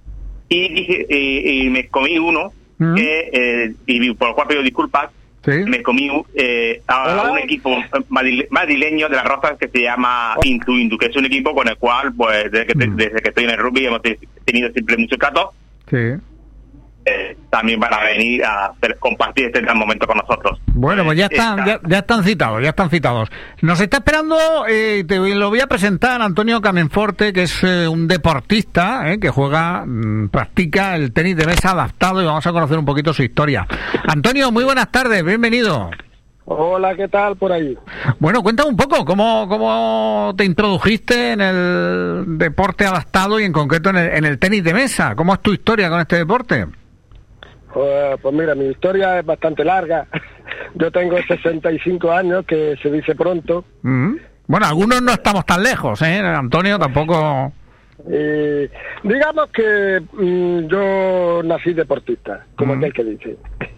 [SPEAKER 7] y me comí uno y por lo cual pido disculpas. Me comí a un equipo madrileño de las Rozas que se llama Intu, que es un equipo con el cual pues desde que estoy en el rugby hemos tenido siempre mucho trato. También van a venir a compartir este gran momento con nosotros.
[SPEAKER 2] Bueno, pues ya están citados. Nos está esperando, te lo voy a presentar, Antonio Camenforte, que es un deportista que practica el tenis de mesa adaptado, y vamos a conocer un poquito su historia. Antonio, muy buenas tardes, bienvenido.
[SPEAKER 8] Hola, ¿qué tal por ahí?
[SPEAKER 2] Bueno, cuéntame un poco, ¿cómo te introdujiste en el deporte adaptado y en concreto en el tenis de mesa? ¿Cómo es tu historia con este deporte?
[SPEAKER 8] Pues mira, mi historia es bastante larga. Yo tengo 65 años, que se dice pronto.
[SPEAKER 2] Bueno, algunos no estamos tan lejos, ¿eh? Antonio, tampoco...
[SPEAKER 8] digamos que yo nací deportista, como aquel que dice.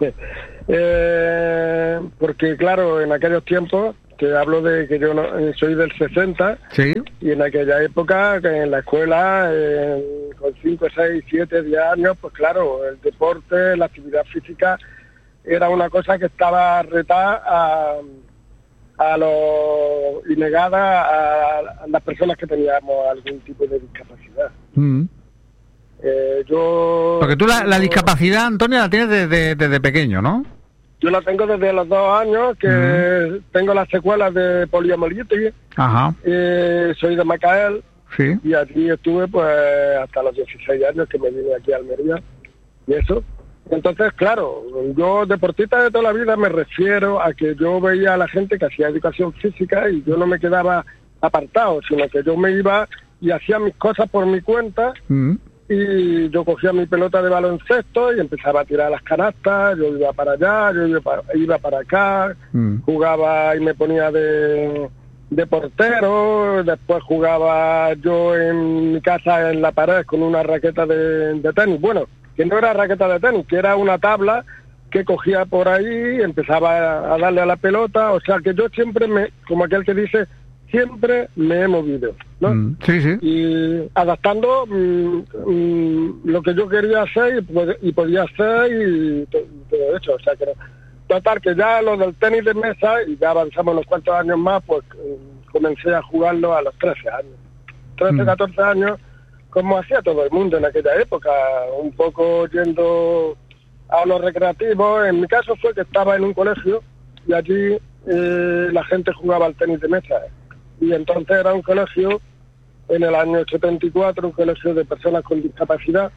[SPEAKER 8] Porque claro, en aquellos tiempos, te hablo de que yo soy del 60,
[SPEAKER 2] ¿sí?
[SPEAKER 8] Y en aquella época, que en la escuela, con 5, 6, 7, 10 años, pues claro, el deporte, la actividad física, era una cosa que estaba retada y negada a las personas que teníamos algún tipo de discapacidad.
[SPEAKER 2] Porque tú la discapacidad, Antonio, la tienes desde pequeño, ¿no?
[SPEAKER 8] Yo la tengo desde los 2 años, que tengo las secuelas de poliomielitis.
[SPEAKER 2] Ajá.
[SPEAKER 8] Soy de Macael.
[SPEAKER 2] Sí.
[SPEAKER 8] Y aquí estuve pues hasta los 16 años, que me vine aquí a Almería. Y eso. Entonces, claro, yo deportista de toda la vida me refiero a que yo veía a la gente que hacía educación física y yo no me quedaba apartado, sino que yo me iba y hacía mis cosas por mi cuenta. Y yo cogía mi pelota de baloncesto y empezaba a tirar las canastas, yo iba para allá, yo iba para acá, jugaba y me ponía de portero, después jugaba yo en mi casa en la pared con una raqueta de tenis, bueno, que no era raqueta de tenis, que era una tabla que cogía por ahí, empezaba a darle a la pelota, o sea que yo siempre como aquel que dice, siempre me he movido, ¿no?
[SPEAKER 2] Sí, sí.
[SPEAKER 8] Y adaptando lo que yo quería hacer y podía hacer y todo eso. O sea que total, que ya lo del tenis de mesa, y ya avanzamos unos cuantos años más, pues comencé a jugarlo a los 13 años. 13, 14 años, como hacía todo el mundo en aquella época, un poco yendo a los recreativos. En mi caso fue que estaba en un colegio y allí la gente jugaba al tenis de mesa. Y entonces era un colegio, en el año 74, un colegio de personas con discapacidad,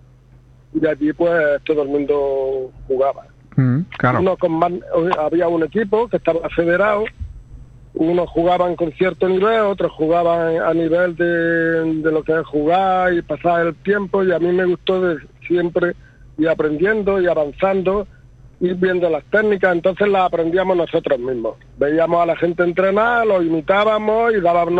[SPEAKER 8] y allí pues todo el mundo jugaba.
[SPEAKER 2] Claro.
[SPEAKER 8] Había un equipo que estaba federado, unos jugaban con cierto nivel, otros jugaban a nivel de lo que es jugar y pasar el tiempo, y a mí me gustó de siempre ir aprendiendo y avanzando, ir viendo las técnicas. Entonces las aprendíamos nosotros mismos. Veíamos a la gente entrenar, lo imitábamos y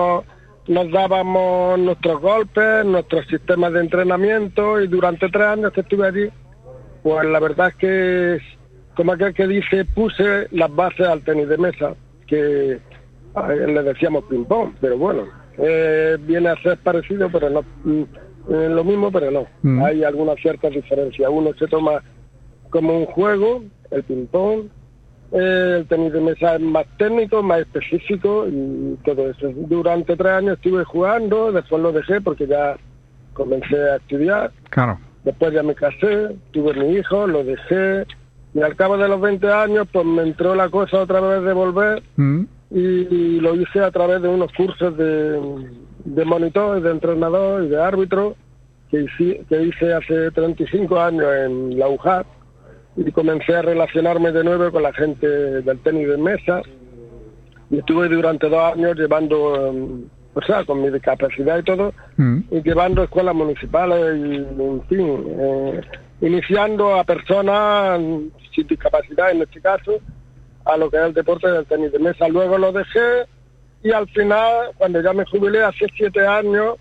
[SPEAKER 8] nos dábamos nuestros golpes, nuestros sistemas de entrenamiento, y durante 3 años que estuve allí, pues la verdad es que, como aquel que dice, puse las bases al tenis de mesa, que le decíamos ping-pong, pero bueno, viene a ser parecido, pero no lo mismo, pero no. Hay algunas ciertas diferencias. Uno se toma como un juego, el ping-pong, el tenis de mesa es más técnico, más específico y todo eso. Durante 3 años estuve jugando, después lo dejé porque ya comencé a estudiar.
[SPEAKER 2] Claro.
[SPEAKER 8] Después ya me casé, tuve mi hijo, lo dejé, y al cabo de los 20 años pues me entró la cosa otra vez de volver, y lo hice a través de unos cursos de monitor, de entrenador y de árbitro que hice hace 35 años en la UJAR. Y comencé a relacionarme de nuevo con la gente del tenis de mesa, y estuve durante 2 años llevando, con mi discapacidad y todo, y llevando escuelas municipales y, en fin, iniciando a personas sin discapacidad, en este caso, a lo que es el deporte del tenis de mesa. Luego lo dejé, y al final, cuando ya me jubilé hace 7 años,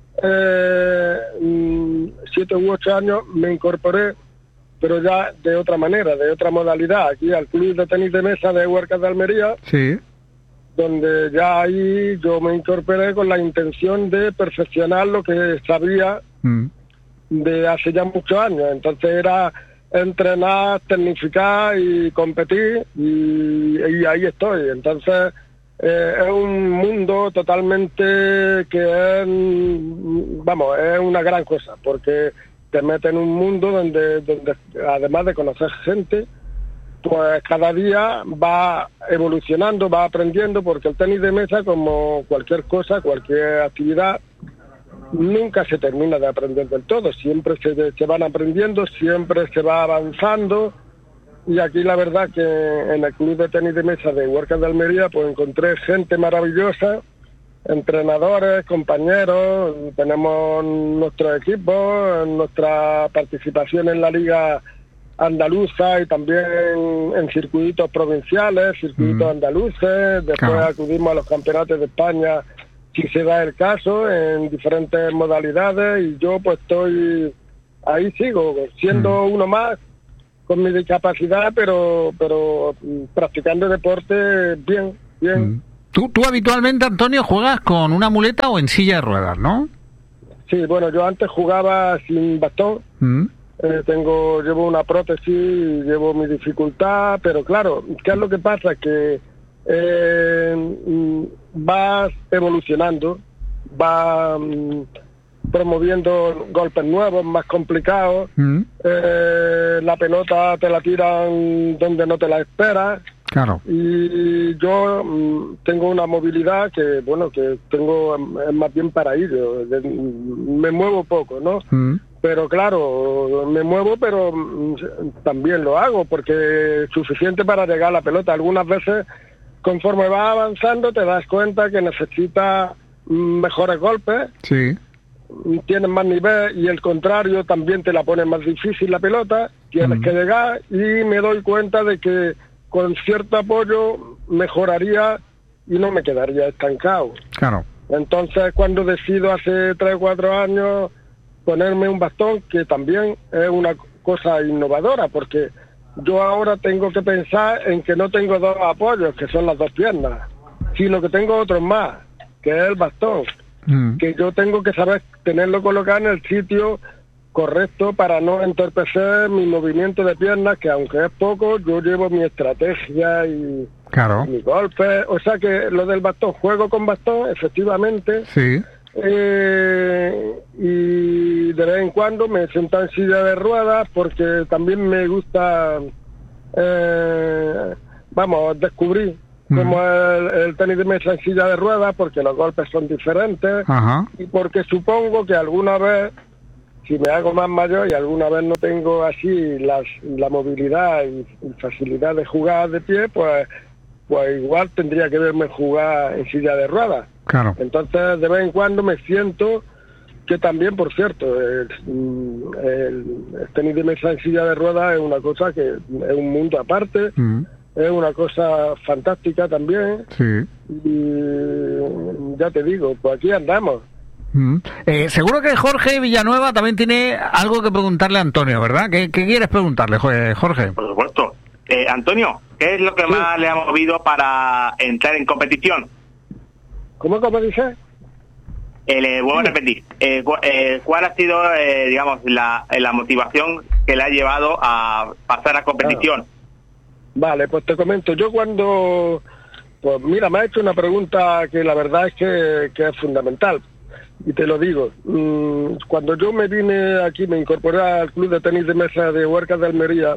[SPEAKER 8] 7 u 8 años, me incorporé, pero ya de otra manera, de otra modalidad, aquí al Club de Tenis de Mesa de Huercas de Almería,
[SPEAKER 2] sí,
[SPEAKER 8] donde ya ahí yo me incorporé con la intención de perfeccionar lo que sabía de hace ya muchos años. Entonces era entrenar, tecnificar y competir, y ahí estoy. Entonces es un mundo totalmente que es una gran cosa, porque te mete en un mundo donde además de conocer gente, pues cada día va evolucionando, va aprendiendo, porque el tenis de mesa, como cualquier cosa, cualquier actividad, nunca se termina de aprender del todo. Siempre se van aprendiendo, siempre se va avanzando, y aquí la verdad que en el Club de Tenis de Mesa de Huercas de Almería pues encontré gente maravillosa, entrenadores, compañeros, tenemos nuestro equipo, nuestra participación en la Liga Andaluza y también en circuitos provinciales, circuitos andaluces, después acudimos a los campeonatos de España si se da el caso, en diferentes modalidades, y yo pues estoy ahí, sigo siendo uno más con mi discapacidad, pero practicando deporte bien.
[SPEAKER 2] Tú habitualmente, Antonio, juegas con una muleta o en silla de ruedas, ¿no?
[SPEAKER 8] Sí, bueno, yo antes jugaba sin bastón. Llevo una prótesis, llevo mi dificultad, pero claro, ¿qué es lo que pasa? Que vas evolucionando, vas promoviendo golpes nuevos, más complicados, la pelota te la tiran donde no te la esperas.
[SPEAKER 2] Claro.
[SPEAKER 8] Y yo tengo una movilidad que, bueno, que tengo más bien para ir, me muevo poco, ¿no? Pero claro, me muevo, pero también lo hago, porque es suficiente para llegar a la pelota. Algunas veces, conforme vas avanzando, te das cuenta que necesitas mejores golpes, tienes más nivel, y el contrario también te la pone más difícil la pelota, tienes que llegar, y me doy cuenta de que con cierto apoyo mejoraría y no me quedaría estancado.
[SPEAKER 2] Claro.
[SPEAKER 8] Entonces, cuando decido hace 3 o 4 años ponerme un bastón, que también es una cosa innovadora, porque yo ahora tengo que pensar en que no tengo 2 apoyos, que son las 2 piernas, sino que tengo otros más, que es el bastón, que yo tengo que saber tenerlo colocado en el sitio correcto para no entorpecer mi movimiento de piernas, que aunque es poco, yo llevo mi estrategia y mi golpe. O sea que lo del bastón, juego con bastón, efectivamente.
[SPEAKER 2] Sí.
[SPEAKER 8] Y de vez en cuando me siento en silla de ruedas, porque también me gusta, descubrir cómo es el tenis de mesa en silla de ruedas, porque los golpes son diferentes. Y porque supongo que alguna vez, si me hago más mayor y alguna vez no tengo así la movilidad y facilidad de jugar de pie, pues igual tendría que verme jugar en silla de ruedas.
[SPEAKER 2] Claro.
[SPEAKER 8] Entonces, de vez en cuando me siento que también, por cierto, el tenis de mesa en silla de ruedas es una cosa que es un mundo aparte, es una cosa fantástica también. Y ya te digo, pues aquí andamos.
[SPEAKER 2] Seguro que Jorge Villanueva también tiene algo que preguntarle a Antonio, ¿verdad? ¿Qué quieres preguntarle, Jorge?
[SPEAKER 7] Por supuesto. Antonio, ¿qué es lo que más le ha movido para entrar en competición?
[SPEAKER 8] ¿Cómo dices?
[SPEAKER 7] Vuelvo a repetir. ¿Cuál ha sido, la motivación que le ha llevado a pasar a competición?
[SPEAKER 8] Vale, pues te comento. Yo cuando... Pues mira, me ha hecho una pregunta que la verdad es que es fundamental. Y te lo digo, cuando yo me vine aquí, me incorporé al Club de Tenis de Mesa de Huercas de Almería,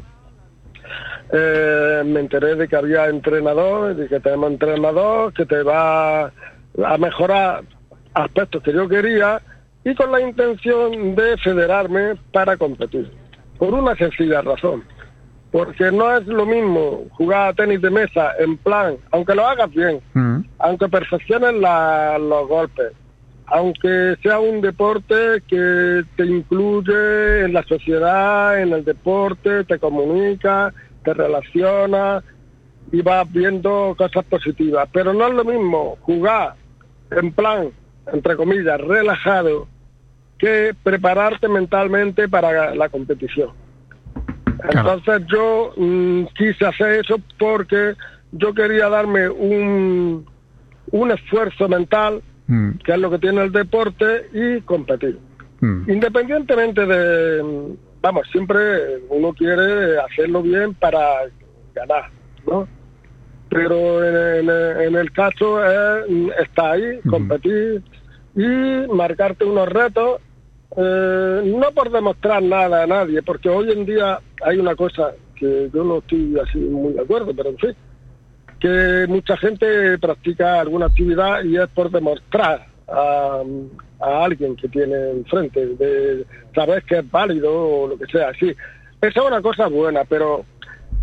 [SPEAKER 8] me enteré de que había entrenador, de que tenemos entrenador, que te va a mejorar aspectos que yo quería, y con la intención de federarme para competir. Por una sencilla razón. Porque no es lo mismo jugar a tenis de mesa en plan, aunque lo hagas bien, aunque perfecciones los golpes, aunque sea un deporte que te incluye en la sociedad, en el deporte, te comunica, te relaciona y vas viendo cosas positivas. Pero no es lo mismo jugar en plan, entre comillas, relajado, que prepararte mentalmente para la competición. Entonces yo quise hacer eso porque yo quería darme un esfuerzo mental, que es lo que tiene el deporte, y competir. Independientemente de... siempre uno quiere hacerlo bien para ganar, ¿no? Pero en el caso es estar ahí, competir y marcarte unos retos, no por demostrar nada a nadie, porque hoy en día hay una cosa que yo no estoy así muy de acuerdo, pero en fin, que mucha gente practica alguna actividad y es por demostrar a alguien que tiene enfrente, de saber que es válido o lo que sea. Sí, esa es una cosa buena, pero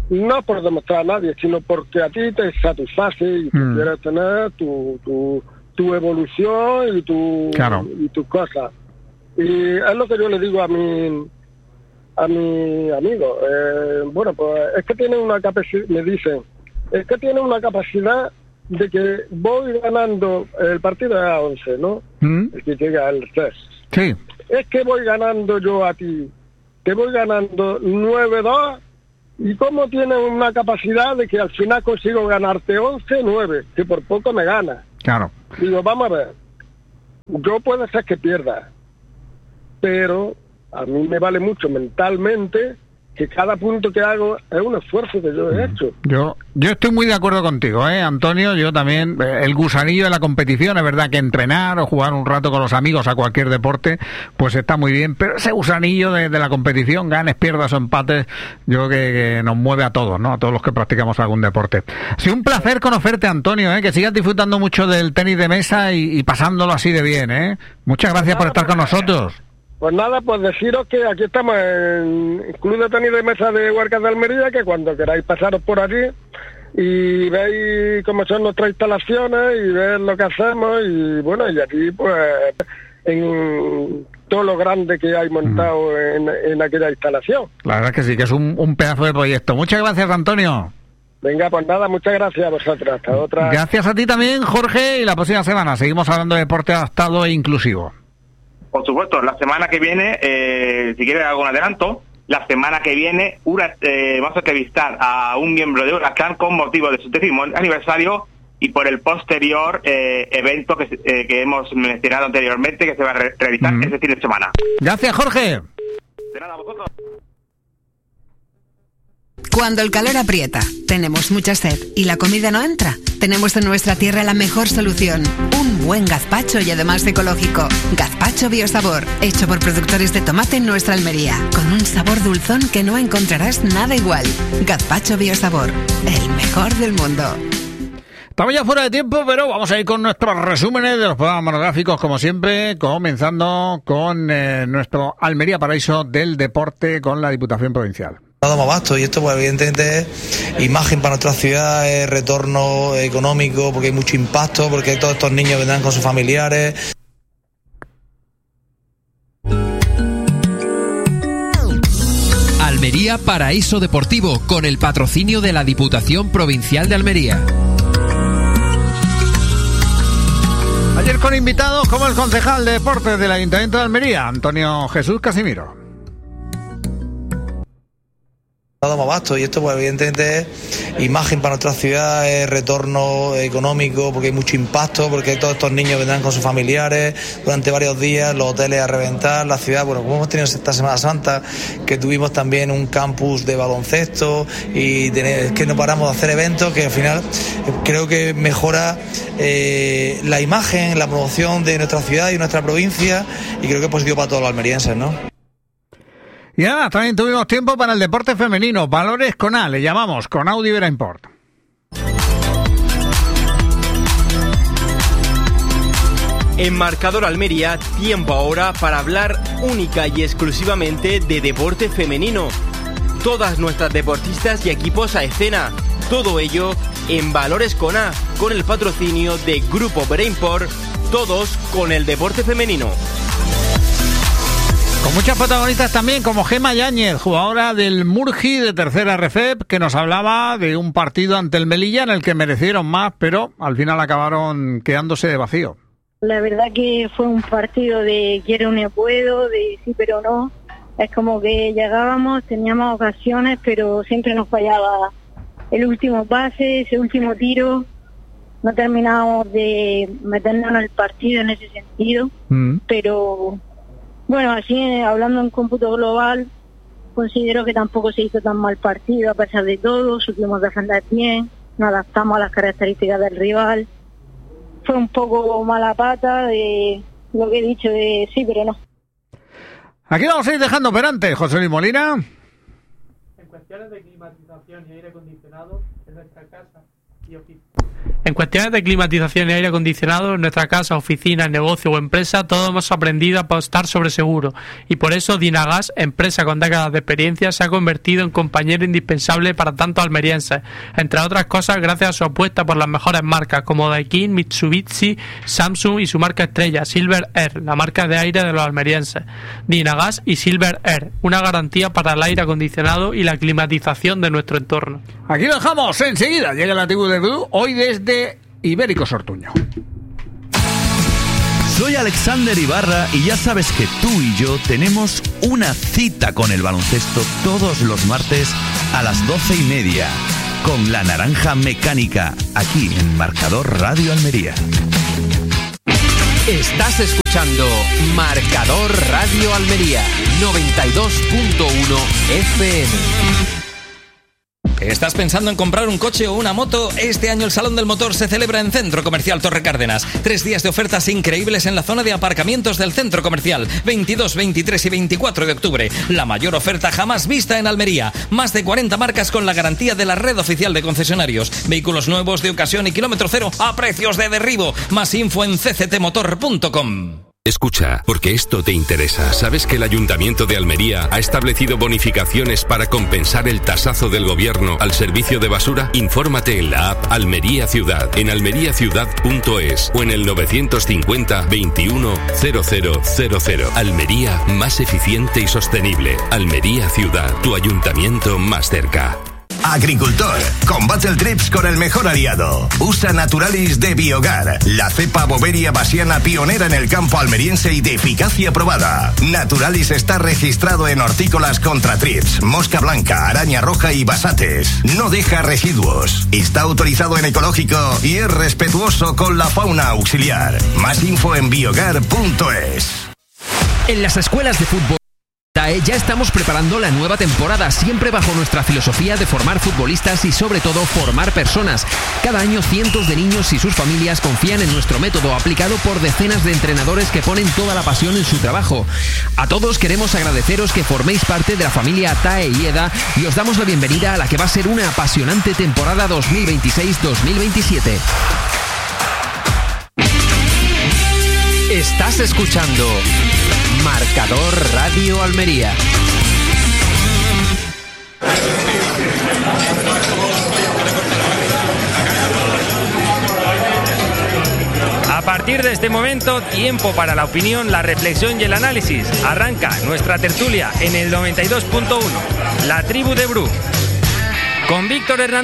[SPEAKER 8] no por demostrar a nadie, sino porque a ti te satisface y tú quieres tener tu evolución y tus cosas. Y es lo que yo le digo a mi amigo. Bueno, pues es que tiene una capacidad, me dicen, es que tiene una capacidad de que voy ganando, el partido es a 11, ¿no? El que llega al 3.
[SPEAKER 2] Sí.
[SPEAKER 8] Es que voy ganando yo a ti, te voy ganando 9-2, y cómo tiene una capacidad de que al final consigo ganarte 11-9, que por poco me gana.
[SPEAKER 2] Claro.
[SPEAKER 8] Digo, vamos a ver, yo puede ser que pierda, pero a mí me vale mucho mentalmente que cada punto que hago es un esfuerzo que yo he hecho.
[SPEAKER 2] Yo estoy muy de acuerdo contigo, Antonio. Yo también, el gusanillo de la competición, es verdad que entrenar o jugar un rato con los amigos a cualquier deporte, pues está muy bien, pero ese gusanillo de la competición, ganes, pierdas o empates, yo creo que nos mueve a todos, ¿no? A todos los que practicamos algún deporte. Ha sido un placer conocerte, Antonio, que sigas disfrutando mucho del tenis de mesa y pasándolo así de bien, Muchas gracias por estar con nosotros.
[SPEAKER 8] Pues nada, pues deciros que aquí estamos en el Club de Tenis de Mesa de Huarcas de Almería, que cuando queráis pasaros por allí y veis cómo son nuestras instalaciones y ver lo que hacemos, y bueno, y aquí pues en todo lo grande que hay montado en aquella instalación.
[SPEAKER 2] La verdad es que sí, que es un pedazo de proyecto. Muchas gracias, Antonio.
[SPEAKER 8] Venga, pues nada, muchas gracias a vosotros. Hasta otra.
[SPEAKER 2] Gracias a ti también, Jorge, y la próxima semana seguimos hablando de deporte adaptado e inclusivo.
[SPEAKER 7] Por supuesto, la semana que viene, si quieres algún adelanto, la semana que viene vamos a entrevistar a un miembro de Huracán con motivo de su 10º aniversario y por el posterior evento que hemos mencionado anteriormente, que se va a realizar ese fin de semana.
[SPEAKER 2] Gracias, Jorge.
[SPEAKER 7] De nada, a vosotros.
[SPEAKER 9] Cuando el calor aprieta, tenemos mucha sed y la comida no entra, tenemos en nuestra tierra la mejor solución: un buen gazpacho y además ecológico. Gazpacho Biosabor, hecho por productores de tomate en nuestra Almería, con un sabor dulzón que no encontrarás nada igual. Gazpacho Biosabor, el mejor del mundo.
[SPEAKER 2] Estamos ya fuera de tiempo, pero vamos a ir con nuestros resúmenes de los programas monográficos, como siempre, comenzando con nuestro Almería Paraíso del Deporte con la Diputación Provincial.
[SPEAKER 10] Damos abasto, y esto pues evidentemente es imagen para nuestra ciudad, es retorno económico, porque hay mucho impacto, porque todos estos niños vendrán con sus familiares.
[SPEAKER 3] Almería Paraíso Deportivo, con el patrocinio de la Diputación Provincial de Almería.
[SPEAKER 2] Ayer con invitados como el concejal de Deportes del Ayuntamiento de Almería, Antonio Jesús Casimiro.
[SPEAKER 10] Damos abasto, y esto pues evidentemente es imagen para nuestra ciudad, es retorno económico, porque hay mucho impacto, porque todos estos niños vendrán con sus familiares durante varios días, los hoteles a reventar, la ciudad, bueno, como hemos tenido esta Semana Santa, que tuvimos también un campus de baloncesto, y es que no paramos de hacer eventos que al final creo que mejora la imagen, la promoción de nuestra ciudad y nuestra provincia, y creo que es positivo para todos los almerienses, ¿no?
[SPEAKER 2] Y además también tuvimos tiempo para el deporte femenino, Valores con A, le llamamos, con Audi Vera Import.
[SPEAKER 11] En Marcador Almería, tiempo ahora para hablar única y exclusivamente de deporte femenino. Todas nuestras deportistas y equipos a escena, todo ello en Valores con A, con el patrocinio de Grupo Vera Import, todos con el deporte femenino.
[SPEAKER 2] Con muchas protagonistas también, como Gemma Yáñez, jugadora del Murgi de tercera RFEP, que nos hablaba de un partido ante el Melilla en el que merecieron más, pero al final acabaron quedándose de vacío.
[SPEAKER 12] La verdad que fue un partido de quiero no puedo, de sí pero no. Es como que llegábamos, teníamos ocasiones, pero siempre nos fallaba el último pase, ese último tiro. No terminábamos de meternos en el partido en ese sentido, pero... Bueno, así hablando en cómputo global, considero que tampoco se hizo tan mal partido a pesar de todo, supimos defender bien, nos adaptamos a las características del rival. Fue un poco mala pata de lo que he dicho de sí, pero no.
[SPEAKER 2] Aquí vamos a ir dejando operante, José Luis Molina.
[SPEAKER 13] En cuestiones de climatización y aire acondicionado en nuestra casa y En cuestiones de climatización y aire acondicionado, en nuestra casa, oficina, negocio o empresa, todos hemos aprendido a apostar sobre seguro. Y por eso Dinagas, empresa con décadas de experiencia, se ha convertido en compañero indispensable para tantos almerienses. Entre otras cosas, gracias a su apuesta por las mejores marcas como Daikin, Mitsubishi, Samsung y su marca estrella, Silver Air, la marca de aire de los almerienses. Dinagas y Silver Air, una garantía para el aire acondicionado y la climatización de nuestro entorno.
[SPEAKER 2] Aquí lo dejamos, enseguida llega la tribu de Bru, hoy desde Ibéricos Ortuño.
[SPEAKER 14] Soy Alexander Ibarra y ya sabes que tú y yo tenemos una cita con el baloncesto todos los martes a las 12:30 con La Naranja Mecánica, aquí en Marcador Radio Almería.
[SPEAKER 3] Estás escuchando Marcador Radio Almería 92.1 FM.
[SPEAKER 15] ¿Estás pensando en comprar un coche o una moto? Este año el Salón del Motor se celebra en Centro Comercial Torre Cárdenas. 3 días de ofertas increíbles en la zona de aparcamientos del centro comercial. 22, 23 y 24 de octubre. La mayor oferta jamás vista en Almería. Más de 40 marcas con la garantía de la red oficial de concesionarios. Vehículos nuevos de ocasión y kilómetro cero a precios de derribo. Más info en cctmotor.com.
[SPEAKER 16] Escucha, porque esto te interesa. ¿Sabes que el Ayuntamiento de Almería ha establecido bonificaciones para compensar el tasazo del gobierno al servicio de basura? Infórmate en la app Almería Ciudad, en almeriaciudad.es o en el 950 21 0000. Almería, más eficiente y sostenible. Almería Ciudad, tu ayuntamiento más cerca.
[SPEAKER 17] Agricultor, combate el trips con el mejor aliado. Usa Naturalis de Biogar, la cepa boveria basiana pionera en el campo almeriense y de eficacia probada. Naturalis está registrado en hortícolas contra trips, mosca blanca, araña roja y basates. No deja residuos. Está autorizado en ecológico y es respetuoso con la fauna auxiliar. Más info en biogar.es.
[SPEAKER 3] En las escuelas de fútbol ya estamos preparando la nueva temporada, siempre bajo nuestra filosofía de formar futbolistas y sobre todo formar personas. Cada año cientos de niños y sus familias confían en nuestro método, aplicado por decenas de entrenadores que ponen toda la pasión en su trabajo. A todos queremos agradeceros que forméis parte de la familia TAE y EDA y os damos la bienvenida a la que va a ser una apasionante temporada 2026-2027. Estás escuchando Marcador Radio Almería.
[SPEAKER 6] A partir de este momento, tiempo para la opinión, la reflexión y el análisis. Arranca nuestra tertulia en el 92.1. La tribu de Bru. Con Víctor Hernández.